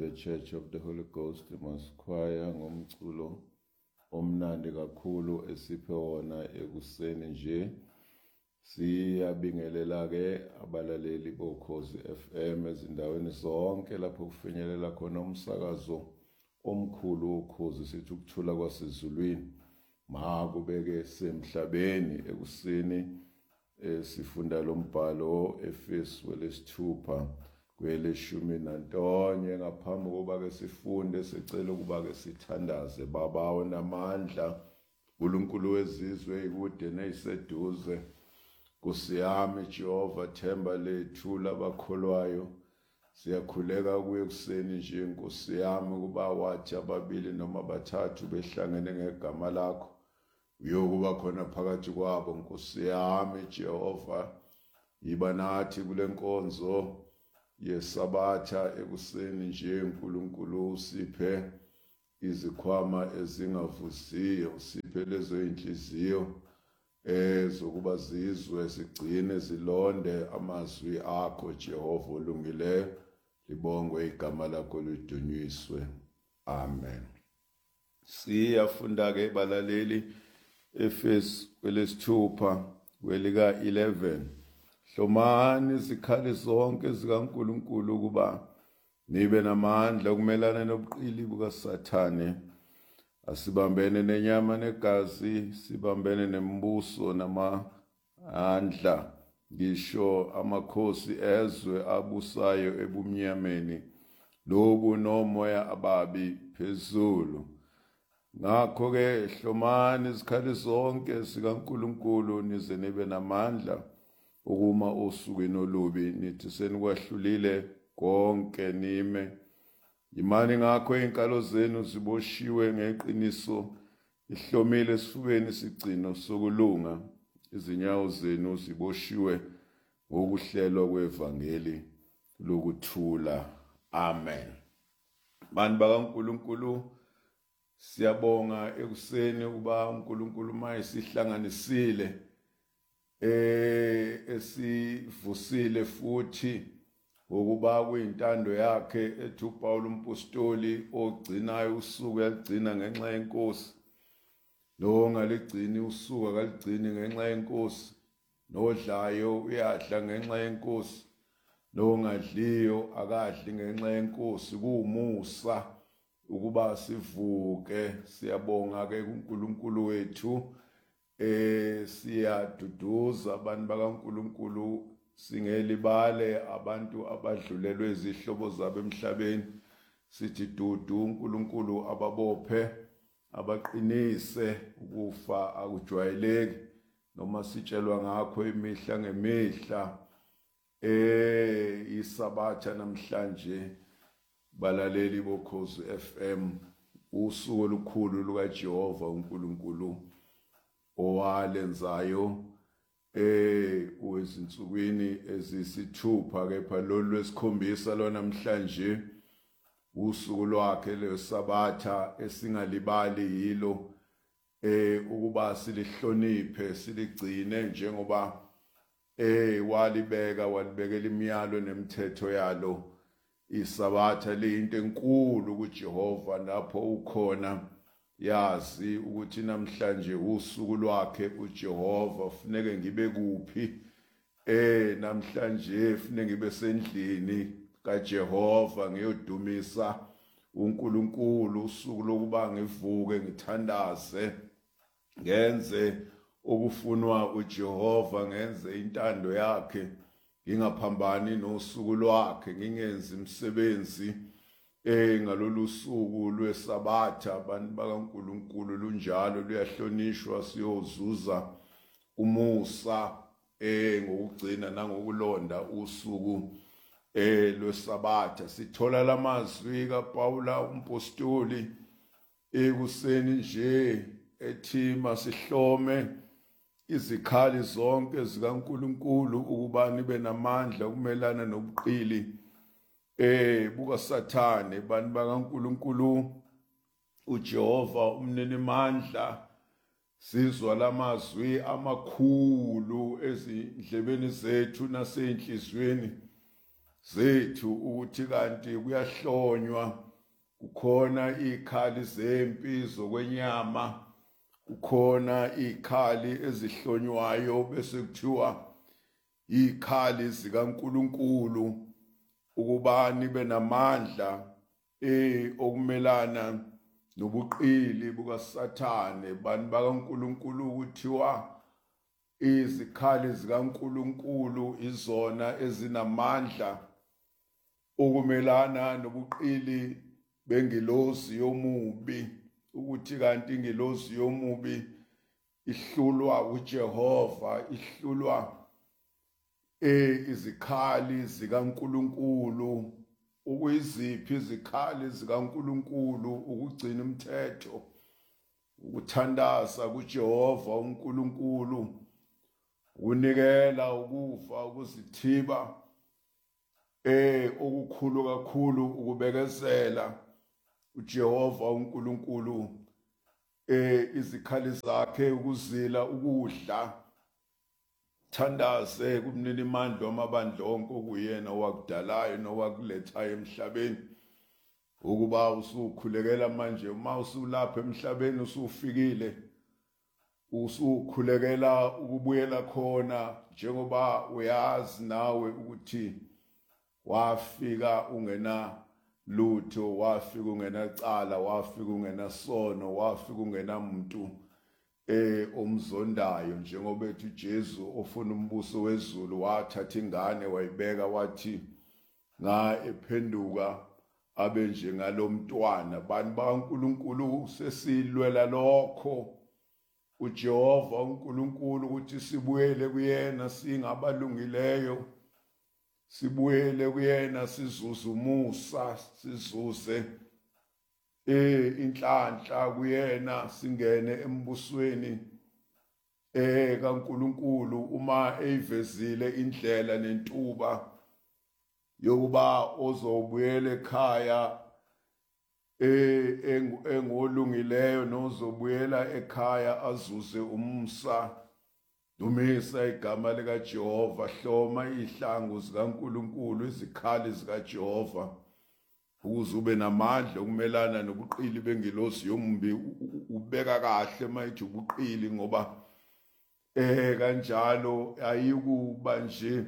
the Church of the Holy Ghost Choir ngomculo omnandi kakhulu esiphe wona ekuseni nje. Siyabingelela ke abalaleli bokhozi FM ezindaweni zonke lapho kufinyelela khona umsakazo omkhulu ukhozi sithi ukuthula kwasezulwini makubeke semhlabeni ekuseni. Sifunda lo mbhalo Efesu lesithupha kweleshumi nantonye. Ngaphambi kokuba ke sifunde sicela ukuba ke sithandaze. Baba onamandla, uNkulunkulu wezizwe ikude neyiseduze, Nkosi yami Jehova, themba lethu labakholwayo, siyakhuleka kuye kuseni nje Nkosi yami kuba wathi ababili noma bathathu behlangene ngegama lakho uyokuba khona phakathi kwabo. Nkosi yami Jehova, yiba nathi kule nkonzo yesabatha ekuseni nje Nkulunkulu. Usiphe izikhwama ezingavuziyo, usiphe lezo inhliziyo zokuba zizwe sigcine zilonde amazwi akho Jehova olungileyo. Libongwe igama lakho lidunyiswe, amen. Siyafunda ke balaleli Efesu lesithupha kwelika 11. Hlomani izikhali zonke zikaNkulunkulu ukuba nibe namandla ukumelana nobuqili bukaSathane. Asibambene nenyama negazi, sibambene nembuso namandla, ngisho amakhosi ezwe abusayo ebumnyameni, lobu nomoya ababi phezulu. Ngakho-ke hlomani izikhali zonke zikaNkulunkulu nize nibe namandla ukuma osukwini olubi, nithi senikwahlulile konke nime. Imani ngakho inkalo zenu ziboshiwe ngeqiniso, ihlomile esifubeni isigcino sokulunga, izinyawo zenu ziboshiwe ngokuhlelwa kwevangeli lokuthula. Amen. Bantu bakaNkulunkulu, siyabonga ekuseni ukuba uNkulunkulu mayisihlanganisile esivusile futhi ukuba kuyintando yakhe ethi uPaul umpostoli ogcinayo usuku yaligcina ngenxa yenkosi, lo ngaligcini usuku akaligcini ngenxa yenkosi, nodlayo uyadla ngenxa yenkosi, lo ngadliyo akadli ngenxa yenkosi. Kuwumusa ukuba sivuke. Siyabonga ke kuNkulunkulu wethu. Siyaduduza abantu bakaNkulunkulu, singelibale abantu abadlulelwe izihlobo zabo emhlabeni. Sithi dudu uNkulunkulu ababophe, abaqinise. Ukufa akujwayeleki noma sitshelwa ngakho imihla ngemihla. Isabatha namhlanje balaleli bokhozi FM, usuku olukhulu lukaJehova uNkulunkulu owalenzayo uwezinsukwini ezisithupha, kepha lolu lwesikhombisa lwanamhlanje usuku lwakhe lesabatha esingalibali yilo, ukuba silihloniphe siligcine njengoba walibekela imiyalo nemithetho yalo. Isabatha liyinto enkulu kuJehova. Lapho ukhona yazi ukuthi namhlanje usuku lwakhe uJehova. Funeke ngibe kuphi? Namhlanje funeke ngibe sendlini kaJehova ngiyodumisa uNkulunkulu. Usuku lokuba ngivuke ngithandaze, ngenze okufunwa uJehova, ngenze intando yakhe, ngingaphambani nosuku lwakhe, ngingenzi imisebenzi ngalolu suku lwesabatha. Abantu bakaNkulunkulu lunjalo luyahlonishwa, siyozuza umusa ngokugcina nangokulonda usuku lwesabatha. Sithola lamazwi kaPaula umpostoli ekuseni nje ethi masihlome izikhali zonke zikaNkulunkulu ukuba nibe namandla ukumelana nobuqili bukaSathane. Bantu bakaNkulunkulu, uJehova umninimandla, sizwa lamazwi amakhulu ezindlebeni zethu naseyinhliziyweni zethu ukuthi kanti kuyahlonywa, kukhona izikhali zempi zokwenyama, kukhona izikhali ezihlonywayo bese kuthiwa izikhali zikaNkuluNkulu ukuba nibe namandla okumelana nobuqili bukaSathane. Bantu bakaNkuluNkulu kuthiwa izikhali zikaNkuluNkulu izona ezinamandla okumelana nobuqili bengilosi yomubi, ukuthi kanti ingilosi yomubi ihlulwa uJehova, ihlulwa izikhali zikaNkuluNkulu. Ukuyiziphi izikhali zikaNkuluNkulu? Ukugcina umthetho, ukuthandaza kuJehova uNkuluNkulu, ukunikela, ukufa, ukuzithiba, okukhulu kakhulu ukubekezela uJehova uNkulunkulu, izikhali zakhe, ukuzila, ukudla, thandaze kumnini mandla wamabandla onke okuyena owakudalayo nowakulethayo emhlabeni, ukuba usukhulekela manje uma usulapha emhlabeni usufikile, usukhulekela ukubuyela khona, njengoba uyazi nawe ukuthi wafika ungena lutho, wafika ungenacala, wafika ungenasono, wafika ungenamuntu omzondayo, njengoba ethi uJesu ofuna umbuso wezulu wathatha ingane wayibeka wathi nga ephenduka abe njengalomntwana. Bantu bakaNkuluNkulu sesilwela lokho uJehova uNkulunkulu ukuthi sibuyele kuyena singabalungileyo, sibuyele kuyena sizuze umusa, sizuze inhlanhla kuyena, singene embusweni kaNkulunkulu uma eyivezile indlela nentuba yokuba ozobuyela ekhaya engolungileyo, nozobuyela ekhaya azuze umsa. Dumisa igama likaJehova, hloma izihlangu zikaNkulunkulu, izikhali zikaJehova, ukuze ube namandla ukumelana nobuqili bengilosi yombi. Ubeka kahle mayithi ubuqili, ngoba kanjalo ayikuba nje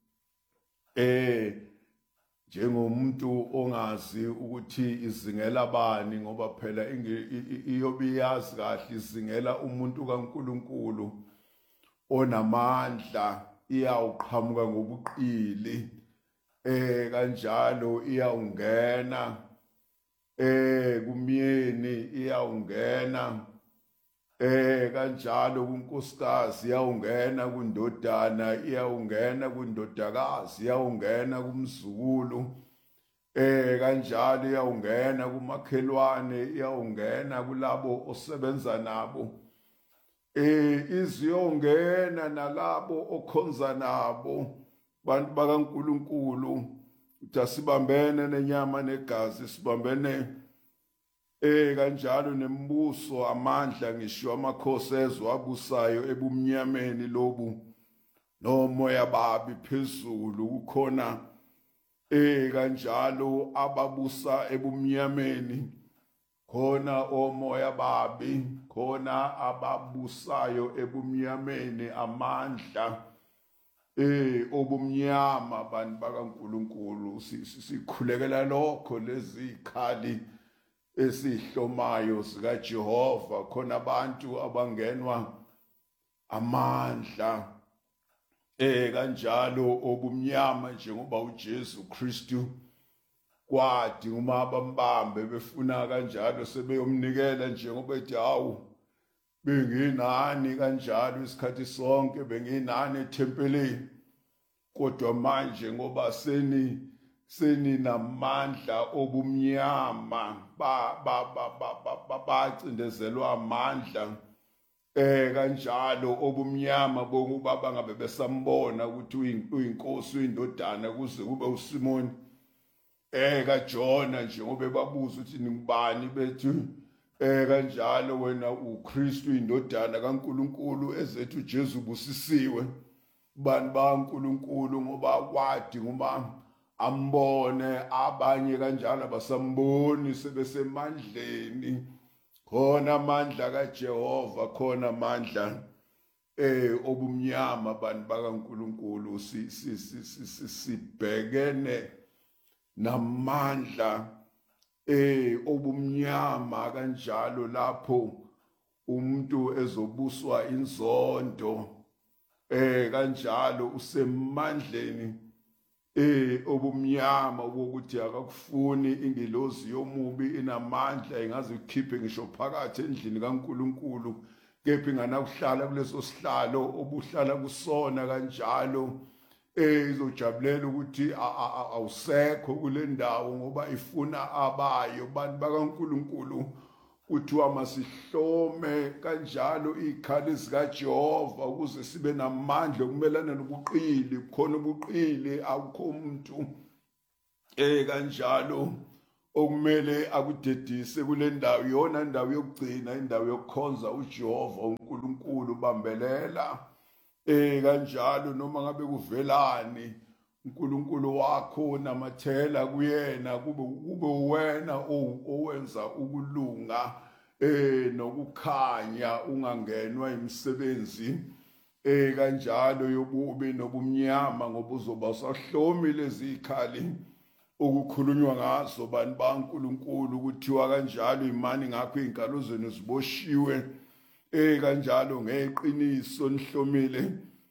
njengomuntu ongazi ukuthi izingela bani, ngoba phela iyobe iyazi kahle izingela umuntu kaNkulunkulu onamandla, iyawuqhamuka ngobuqili, kanjalo iyawungena kumyeni, iyawungena kanjalo kunkosikazi, iyawungena kundodana, iyawungena kundodakazi, iyawungena kumzukulu, kanjalo iyawungena kumakhelwane, iyawungena kulabo osebenza nabo, iziyongena nalabo okhonza nabo. Bantu bakaNkulunkulu, uthi asibambene nenyama negazi, sibambene kanjalo nembuso, amandla, ngisho amakhosi ezwe abusayo ebumnyameni lobu nomoya babi phezulu. Kukhona kanjalo ababusa ebumnyameni, khona omoya babi, khona ababusayo ebumnyameni, amandla obumnyama. Bantu bakaNkulunkulu, sikhulekela lokho, lezi ikhali esihlomayo zikaJehova. Khona abantu abangenwa amandla kanjalo obumnyama, njengoba uJesu Kristu kwathi uma bambambe befuna kanjalo sebeyomnikela, njengoba ethi hawu, benginani kanjalo isikhathi sonke, benginani ethempelini, kodwa manje ngoba seninamandla obumnyama, bacindezelwa amandla kanjalo obumnyama bokuba bangabe besambona ukuthi uyinkosi, uyindodana, kuze kube uSimoni kaJona, njengoba babuza ukuthi ningubani, bethi kanjalo wena uKristu, indodana kaNkulunkulu, ezethu uJesu busisiwe. Bantu bakaNkulunkulu, ngoba kwathi uma ambone, abanye kanjalo abasamboni sebesemandleni. Khona amandla kaJehova, khona amandla obumnyama abantu bakaNkulunkulu. Sibhekene namandla obumnyama kanjalo lapho umuntu ezobuswa inzondo kanjalo usemandleni obumnyama ukuthi akakufuni ingelozi yomubi inamandla ingaze ikhiphe ngisho phakathi endlini kaNkulunkulu, kepha inganakuhlala kuleso sihlalo obuhlala kusona kanjalo izojabulela ukuthi awusekho kule ndawo ngoba ifuna abayo bantu bakaNkulunkulu. Kuthiwa masihlome kanjalo izikhali zikaJehova ukuze sibe namandla okumelana nobuqili. Khona ubuqili akukho umuntu kanjalo okumele akudedise kule ndawo. Iyona ndawo yokugcina, indawo yokukhonza uJehova uNkulunkulu. Bambelela kanjalo noma ngabe kuvelani, uNkulunkulu wakho namathela kuyena, kube wena owenza ukulunga nokukhanya, ungangenwa imisebenzi kanjalo yobubi nobumnyama, ngoba uzoba usahlomi lezi zikhali okukhulunywa ngazo bantu baNkulunkulu. Kuthiwa kanjalo imani ngakho izinkalo zenu ziboshiwe kanjalo ngeqiniso nihlomile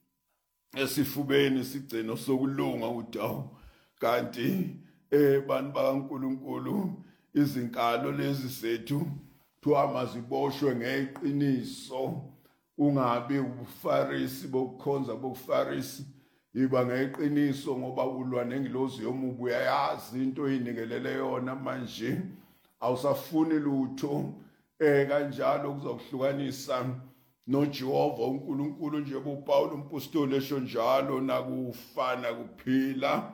esifubeni sigcino sokulunga udawu. Kanti bantu bakaNkulunkulu izinkalo lezi zethu kuthiwa maziboshwe ngeqiniso, ungabi ubufarisi bokukhonza bobufarisi, iba ngeqiniso ngoba ulwa nengilozi yomubi. Uyayazi into oyinikelele yona manje, awusafuni lutho kanjalo kuzokuhlukanisa noJehova uNkulunkulu, njengoba uPawulu umpostoli esho njalo, nakufa nakuphila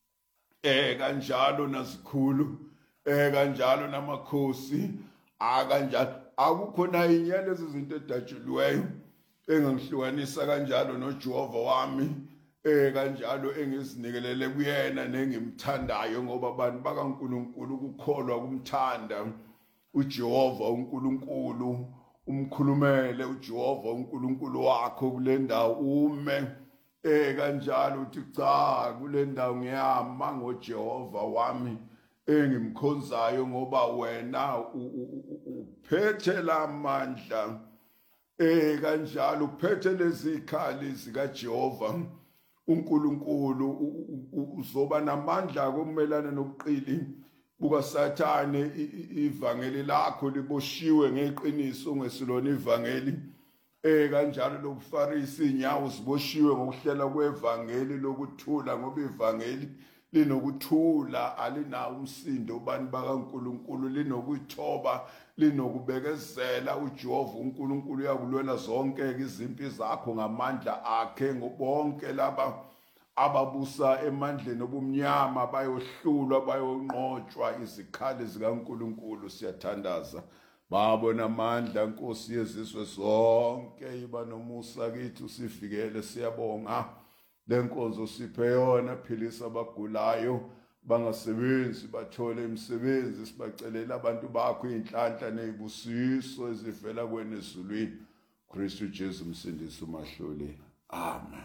kanjalo nazikhulu kanjalo namakhosi akanjalo. Akukho nayinye lezi zinto edatshuliweyo engangihlukanisa kanjalo noJehova wami kanjalo engizinikelele kuyena nengimthandayo, ngoba abantu bakaNkulunkulu kukholwa kumthanda uJehova uNkulunkulu. Umkhulumele uJehova uNkulunkulu wakho kule ndawo, ume kanjalo uthi cha, kule ndawo ngiyama ngoJehova wami engimkhonzayo, ngoba wena uphethe lamandla kanjalo uphethe lezi zikhali zikaJehova uNkulunkulu. Uzoba namandla okumelana nobuqili bukaSathane. Ivangeli lakho liboshiwe ngeqiniso, ngesilona ivangeli kanjalo lobufarisi. Inyawo ziboshiwe ngokuhlela kwevangeli lokuthula, ngoba ivangeli linokuthula, alinawo umsindo bantu bakaNkulunkulu, linokuyithoba, linokubekezela. uJehova uNkulunkulu uyakulwela zonke izimpi zakho ngamandla akhe. Bonke laba ababusa emandleni obumnyama bayohlulwa, bayonqotshwa izikhali zikaNkulunkulu. Siyathandaza babona amandla, Nkosi yezizwe zonke, iba nomusa kithi, usivikele. Siyabonga le nkonzo siphe yona, philisa abagulayo, bangasebenzi bathole imisebenzi. Sibacelela abantu bakho inhlanhla nezibusiso ezivela kwena ezulwini. Kristu Jesu msindisi umahluli. Amen.